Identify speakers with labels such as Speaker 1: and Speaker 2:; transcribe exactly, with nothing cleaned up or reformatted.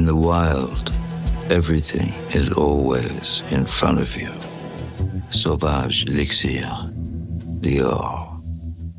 Speaker 1: In the wild, everything is always in front of you. Sauvage elixir, the or.